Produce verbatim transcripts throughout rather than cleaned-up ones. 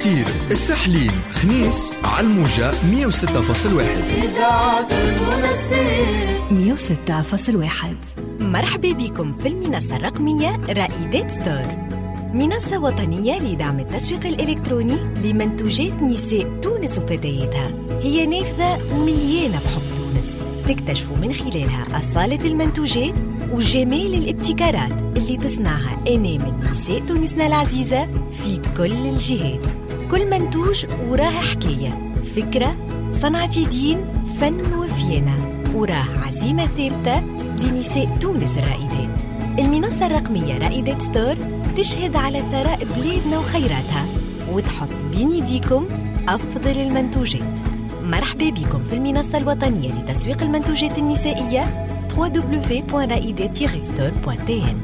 المنستير، السحلين، خنيس، على الموجة مية وستة فاصلة واحد. إذاعة المنستير مية وستة فاصلة واحد. مرحبا بكم في المنصة الرقمية رائدات ستور، منصة وطنية لدعم التسويق الإلكتروني لمنتوجات نساء تونس وفتياتها. هي نافذة مليانة بحب تونس، تكتشفوا من خلالها أصالة المنتوجات وجمال الابتكارات اللي تصنعها أنامل نساء تونسنا العزيزة في كل الجهات. كل منتوج وراه حكاية، فكرة، صنعة يدين، فن وفينة، وراه عزيمة ثابتة لنساء تونس الرائدات. المنصة الرقمية رائدات ستور تشهد على ثراء بلادنا وخيراتها، وتحط بين يديكم أفضل المنتوجات. مرحبا بكم في المنصة الوطنية لتسويق المنتوجات النسائية دبليو دبليو دبليو دوت رائدات ستور دوت تي إن.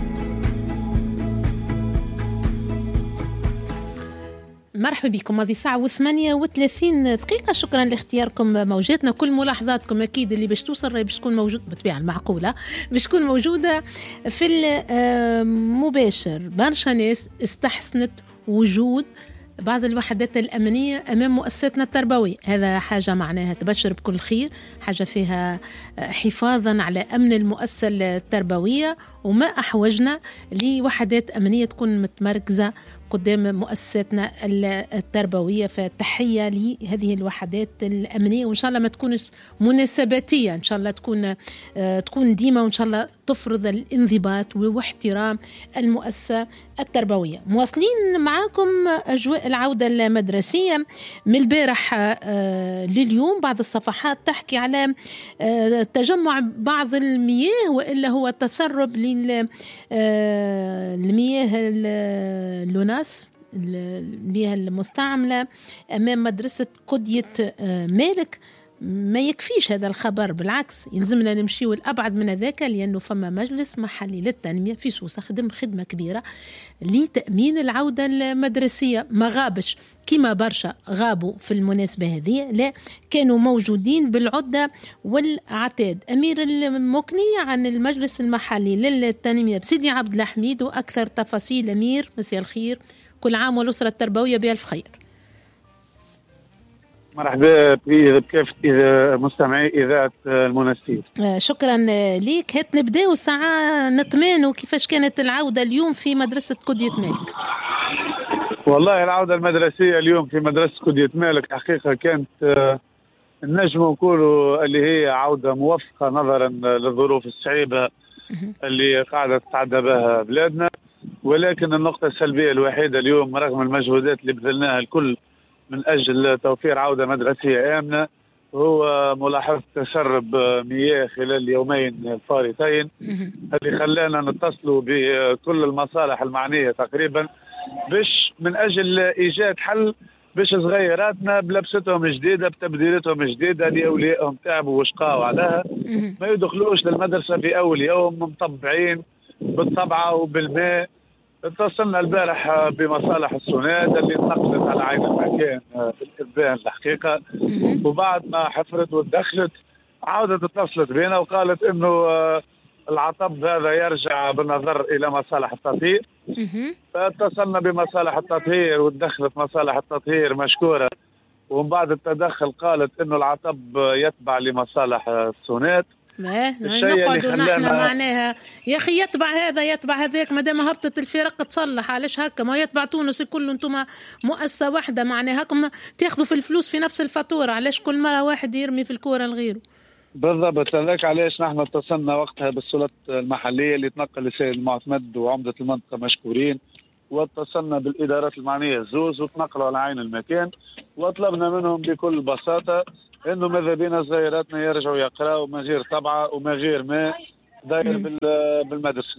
مرحبا بكم. هذه ساعة وثمانية وثلاثين دقيقة. شكرا لاختياركم موجاتنا. كل ملاحظاتكم أكيد اللي باش توصل باش تكون موجود بالطبيعة المعقولة، باش تكون موجودة في المباشر. برشا ناس استحسنت وجود بعض الوحدات الأمنية أمام مؤسساتنا التربوية. هذا حاجة معناها تبشر بكل خير، حاجة فيها حفاظا على أمن المؤسسة التربوية، وما أحوجنا لوحدات أمنية تكون متمركزة قدام مؤسساتنا التربوية. فتحية لهذه الوحدات الأمنية، وإن شاء الله ما تكونش مناسباتية، إن شاء الله تكون تكون ديما، وإن شاء الله تفرض الانضباط واحترام المؤسسة التربوية. مواصلين معاكم أجواء العودة المدرسية من البارح لليوم. بعض الصفحات تحكي على تجمع بعض المياه، وإلا هو تسرب للمياه اللوناس، المياه المستعملة أمام مدرسة قدية مالك. ما يكفيش هذا الخبر، بالعكس يلزمنا نمشي والأبعد من ذاك، لأنه فما مجلس محلي للتنمية في سوسة خدم خدمة كبيرة لتأمين العودة المدرسية. ما غابش كما برشا غابوا في المناسبة هذه، لا كانوا موجودين بالعدة والعتاد. أمير المكني عن المجلس المحلي للتنمية بسيدي عبد الحميد، وأكثر تفاصيل. أمير مساء الخير، كل عام والأسرة التربوية بألف خير. مرحبا بكافة مستمعي إذاعة المنستير. شكرا ليك. هات نبداو ساعة نطمئنوا كيفاش كانت العودة اليوم في مدرسة قدية مالك. والله العودة المدرسية اليوم في مدرسة قدية مالك حقيقة كانت النجم نقولوا اللي هي عودة موفقة نظرا للظروف الصعيبة اللي قاعدة تتعدى بها بلادنا. ولكن النقطة السلبية الوحيدة اليوم رغم المجهودات اللي بذلناها الكل من أجل توفير عودة مدرسية آمنة، هو ملاحظة تسرب مياه خلال اليومين الفارطين اللي خلانا نتصلوا بكل المصالح المعنية تقريبا باش من أجل إيجاد حل باش صغيراتنا بلبستهم جديدة بتبديلاتهم جديدة لأوليائهم تعبوا وشقاوا عليها ما يدخلوش للمدرسة في أول يوم مطبعين بالطبعة وبالماء. اتصلنا البارح بمصالح السونات اللي انتقلت على عين المكان بالإبان الحقيقة، وبعد ما حفرت ودخلت عودت اتصلت بنا وقالت انه العطب هذا يرجع بالنظر الى مصالح التطهير. فاتصلنا بمصالح التطهير ودخلت مصالح التطهير مشكورة، ومن بعد التدخل قالت انه العطب يتبع لمصالح السونات. ما نقعدوا نحن معناها يا اخي يتبع هذا يتبع هذاك، ما دام هبطت الفرق تصلح علاش هكا؟ ما يتبع تونس كله، انتم مؤسسه واحده معناها هكم تاخذوا في الفلوس في نفس الفاتوره، علاش كل مره واحد يرمي في الكوره لغيره؟ بالضبط، هذاك علاش نحن اتصلنا وقتها بالسلطات المحليه اللي تنقل السيد المعتمد وعمده المنطقه مشكورين، واتصلنا بالادارات المعنيه الزوز وتنقلوا على عين المكان، وطلبنا منهم بكل بساطه انه ماذا بينا صغيراتنا يرجعوا يقراوا من غير طبعه ومن غير ماء داير بالمدرسه.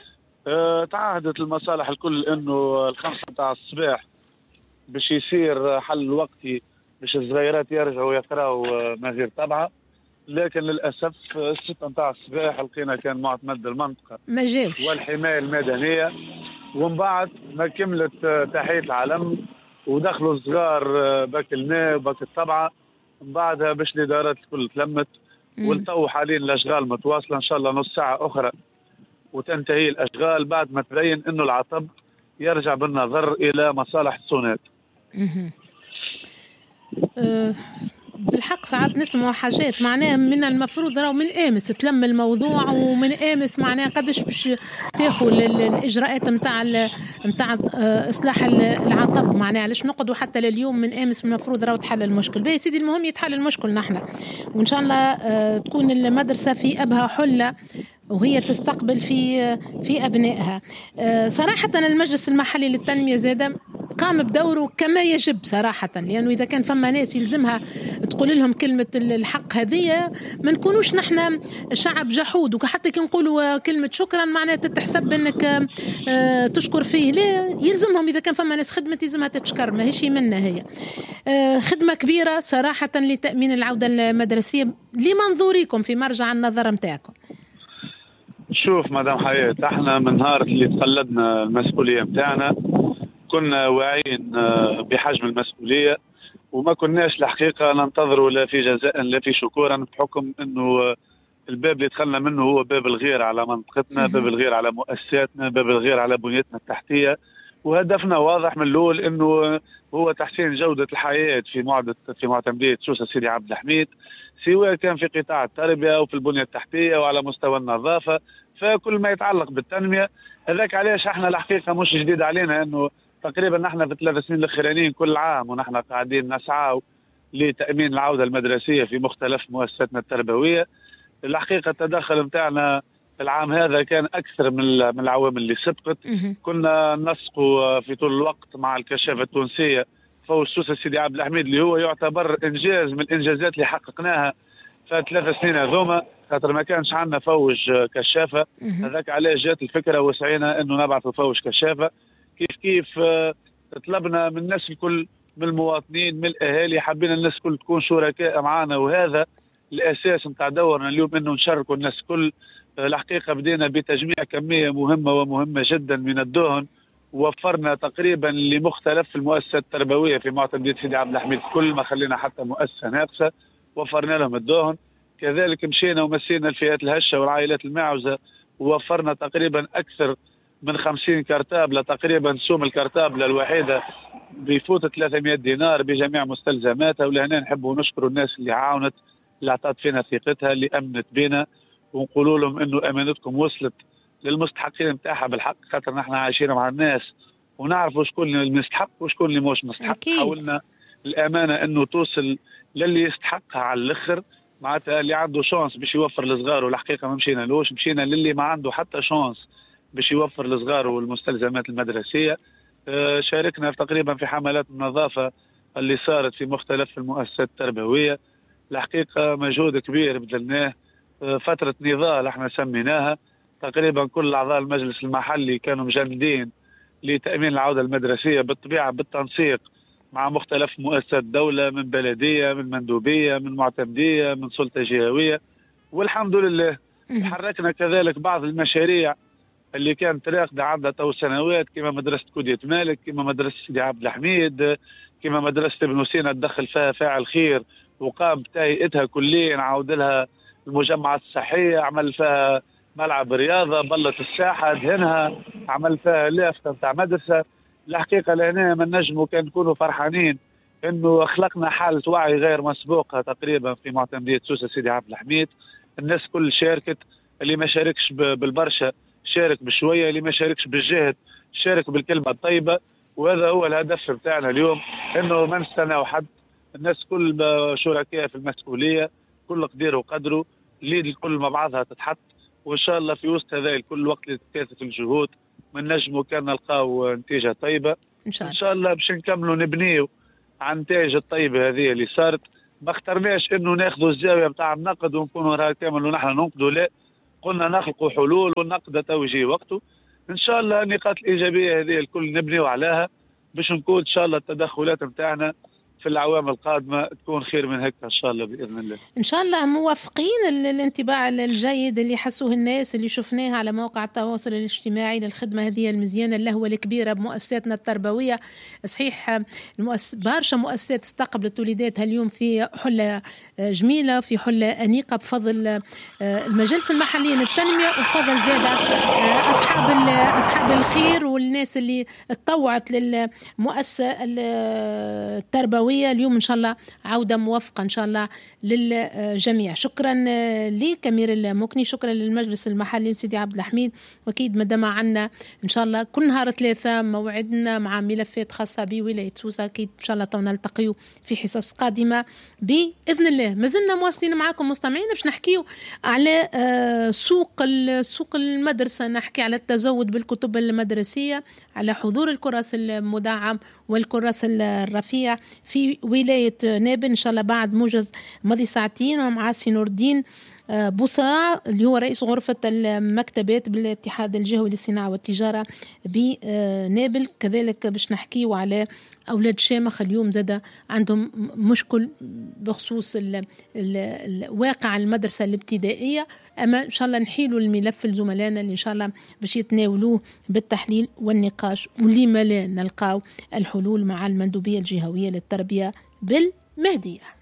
أه تعهدت المصالح الكل انه الخمسه تاع الصباح باش يصير حل وقتي باش الصغيرات يرجعوا يقراوا من غير طبعه، لكن للاسف السته تاع الصباح لقينا كان معتمد المنطقه ما جاوش والحمايه المدنيه، ومن بعد ما كملت تحيه العلم ودخلوا الصغار باك الماء وباك الطبعه. من بعدها باش الادارات الكل تلمت والتو حاليا الاشغال متواصله ان شاء الله نص ساعه اخرى وتنتهي الاشغال بعد ما تبين انه العطب يرجع بالنظر الى مصالح السونات. أه بالحق ساعات نسمعوا حاجات معناها من المفروض راهو من امس تلم الموضوع، ومن امس معناها قداش باش تاخذ الاجراءات نتاع نتاع اصلاح العطب، معناها علاش نقعدوا حتى لليوم من امس من المفروض راهو تحل المشكل. باهي سيدي المهم يتحل المشكل نحن، وان شاء الله تكون المدرسه في ابها حله وهي تستقبل في في ابنائها. صراحه المجلس المحلي للتنميه زاده قام بدوره كما يجب صراحة، لأنه إذا كان فما ناس يلزمها تقول لهم كلمة الحق هذه، ما نكونوش نحن شعب جحود، وحتى كي نقولوا كلمة شكرا معناها تتحسب أنك تشكر فيه، لا يلزمهم إذا كان فما ناس خدمة يلزمها تتشكر، ما هيش منا هي خدمة كبيرة صراحة لتأمين العودة المدرسية. لمنظوركم في مرجع النظر متاعكم؟ شوف مدام حياة، احنا من نهار اللي تقلدنا المسؤولية متاعنا كنا واعيين بحجم المسؤولية، وما كناش الحقيقة ننتظروا لا في جزاء لا في شكورا، بحكم انه الباب اللي دخلنا منه هو باب الغير على منطقتنا، باب الغير على مؤسساتنا، باب الغير على بنيتنا التحتية. وهدفنا واضح من الاول انه هو تحسين جودة الحياة في معدة في معتمدية سوسة سيدي عبد الحميد، سواء كان في قطاع التربية او في البنية التحتية وعلى مستوى النظافة، فكل ما يتعلق بالتنمية. هذاك علاش احنا الحقيقة مش جديد علينا انه تقريبا نحن في الثلاث سنين الاخرانيين كل عام ونحن قاعدين نسعى لتأمين العودة المدرسية في مختلف مؤسساتنا التربوية. الحقيقة التدخل متاعنا العام هذا كان أكثر من من العوامل اللي سبقت. كنا نسقوا في طول الوقت مع الكشافة التونسية فوز سوسة سيدي عبد الحميد، اللي هو يعتبر إنجاز من الإنجازات اللي حققناها في ثلاث سنين هذوما، خاطر ما كانش عندنا فوج كشافة. هذاك علاش جات الفكرة وسعينا إنه نبعث فوج كشافة. كيف كيف طلبنا من الناس الكل، من المواطنين من الأهالي، حبينا الناس الكل تكون شركاء معنا، وهذا الأساس نتاع دورنا اليوم إنه نشاركوا الناس الكل. الحقيقة بدينا بتجميع كمية مهمة ومهمة جدا من الدهن، ووفرنا تقريبا لمختلف المؤسسات التربوية في معتمدية سيدي عبد الحميد، كل ما خلينا حتى مؤسسة ناقصة وفرنا لهم الدهن. كذلك مشينا ومسينا الفئات الهشة والعائلات المعوزة، ووفرنا تقريبا أكثر من خمسين كرتابلة، تقريبا سوم الكرتابلة الوحيدة بيفوت ثلاثمائة دينار بجميع مستلزماتها. ولهنا نحبوا نشكر الناس اللي عاونت، اللي اعطت فينا ثقتها، اللي امنت بنا، ونقولوا لهم انه امانتكم وصلت للمستحقين نتاعها بالحق، خاطر نحن عايشين مع الناس ونعرفوا شكون اللي مستحق وشكون اللي مش مستحق. حاولنا الامانه انه توصل للي يستحقها على الاخر، معناتها اللي عنده شانس باش يوفر لصغاره. الحقيقه ما مشينا لوش، مشينا للي ما عنده حتى شانس باش يوفر لصغاره والمستلزمات المدرسيه. شاركنا تقريبا في حملات النظافه اللي صارت في مختلف المؤسسات التربويه. الحقيقه مجهود كبير بذلناه، فتره نضال احنا سميناها. تقريبا كل اعضاء المجلس المحلي كانوا مجندين لتامين العوده المدرسيه، بالطبيعه بالتنسيق مع مختلف مؤسسات الدوله، من بلديه، من مندوبيه، من معتمديه، من سلطه جهويه. والحمد لله حركنا كذلك بعض المشاريع اللي كانت راقده عندها تو سنوات، كما مدرسه كودية مالك، كما مدرسه سيدي عبد الحميد، كما مدرسه ابن سينا تدخل فيها فاعل خير وقام بتهيئتها كليا، عاود لها المجمعات الصحيه، عمل فيها ملعب رياضه، بلط الساحه، دهنها، عمل فيها لافته نتاع مدرسه. الحقيقه لهنا من نجموا كان نكونوا فرحانين انه خلقنا حاله وعي غير مسبوقه تقريبا في معتمديه سوسه سيدي عبد الحميد. الناس كل شاركت، اللي ما شاركش بالبرشا شارك بشويه، اللي ما شاركش بالجهد شارك بالكلمه الطيبه. وهذا هو الهدف بتاعنا اليوم، انه ما نستناو حد، الناس كل شركاء في المسؤوليه، كل قدير وقدره، اليد الكل مع بعضها تتحط. وان شاء الله في وسط هذا الكل وقت اللي تكاثف الجهود من نجموا كان نلقاو نتيجه طيبه ان شاء الله. ان شاء الله باش نكملوا نبنيو عن النتائج الطيبه هذه اللي صارت. ما اخترناش انه ناخذوا الزاويه بتاع النقد ونكونوا راه كامل ونحن ننقدوا، لا، قلنا نخلقوا حلول، والنقد تو يجي وقته. ان شاء الله النقاط الايجابيه هذه الكل نبنيو عليها باش نكون ان شاء الله التدخلات نتاعنا في الأعوام القادمة تكون خير من هيك إن شاء الله بإذن الله. إن شاء الله موافقين الانطباع الجيد اللي حسوه الناس اللي شفناه على مواقع التواصل الاجتماعي للخدمة هذه المزيانة اللهوة الكبيرة بمؤسساتنا التربوية. صحيح المؤس... بارشة مؤسسات استقبلت وليداتها اليوم في حلة جميلة، في حلة أنيقة بفضل المجالس المحلية للتنمية وبفضل زيادة أصحاب أصحاب الخير والناس اللي تطوعت للمؤسسة التربوية. اليوم إن شاء الله عودة موفقة إن شاء الله للجميع. شكرا لك أمير المكني، شكرا للمجلس المحلي سيدي عبد الحميد. وأكيد مدام عنا إن شاء الله كل نهار ثلاثة موعدنا مع ملفات خاصة بولاية سوسة، أكيد إن شاء الله تونا نلتقيو في حصص قادمة بإذن الله. ما زلنا مواصلين معكم مستمعين باش نحكيو على سوق سوق المدرسة، نحكي على التزود بالكتب المدرسية، على حضور الكراس المدعم والكراس الرفيع في ولاية نابل إن شاء الله بعد موجز ماضي ساعتين، ومع سي نور الدين بوصاع اللي هو رئيس غرفة المكتبات بالاتحاد الجهوي للصناعة والتجارة بنابل. كذلك باش نحكيو على أولاد شامخ اليوم زاد عندهم مشكل بخصوص الواقع المدرسة الابتدائية، أما إن شاء الله نحيلوا الملف لزملائنا اللي إن شاء الله باش يتناولوه بالتحليل والنقاش، ولما لا نلقاو الحلول مع المندوبية الجهوية للتربية بالمهدية.